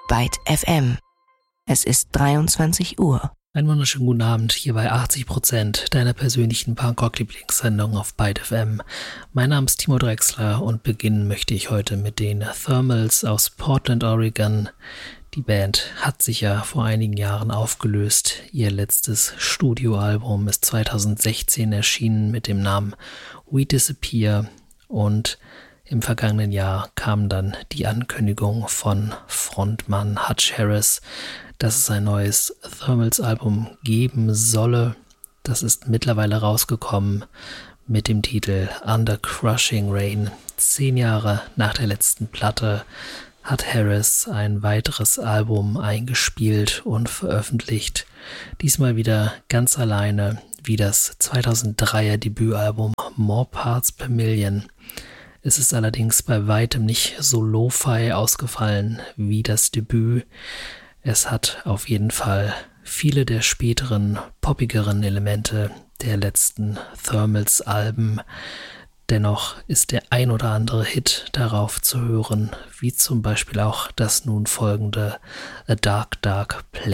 Byte FM. Es ist 23 Uhr. Einen wunderschönen guten Abend hier bei 80% deiner persönlichen Punkrock-Lieblingssendung auf Byte FM. Mein Name ist Timo Drechsler und beginnen möchte ich heute mit den Thermals aus Portland, Oregon. Die Band hat sich ja vor einigen Jahren aufgelöst. Ihr letztes Studioalbum ist 2016 erschienen mit dem Namen We Disappear und im vergangenen Jahr kam dann die Ankündigung von Frontmann Hutch Harris, dass es ein neues Thermals-Album geben solle. Das ist mittlerweile rausgekommen mit dem Titel Under Crushing Rain. 10 Jahre nach der letzten Platte hat Harris ein weiteres Album eingespielt und veröffentlicht. Diesmal wieder ganz alleine, wie das 2003er Debütalbum More Parts Per Million. Es ist allerdings bei weitem nicht so lo-fi ausgefallen wie das Debüt. Es hat auf jeden Fall viele der späteren, poppigeren Elemente der letzten Thermals-Alben. Dennoch ist der ein oder andere Hit darauf zu hören, wie zum Beispiel auch das nun folgende A Dark Dark Place.